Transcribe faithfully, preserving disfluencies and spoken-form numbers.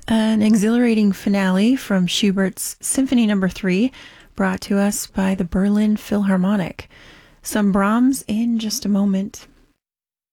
An exhilarating finale from Schubert's Symphony Number three, brought to us by the Berlin Philharmonic. Some Brahms in just a moment.